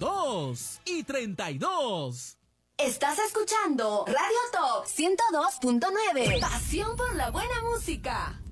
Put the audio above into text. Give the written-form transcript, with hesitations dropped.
2 y 32. Estás escuchando Radio Top 102.9. Pasión por la buena música.